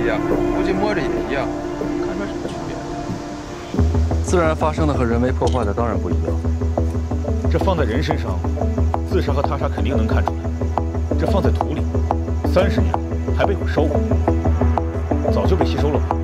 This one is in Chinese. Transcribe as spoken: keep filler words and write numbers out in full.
呀，估计摸着也一样，看出来什么区别？ 自然发生的和人为破坏的当然不一样。 这放在人身上，自杀和他杀肯定能看出来。这放在土里，三十年还被我收过，早就被吸收了吧。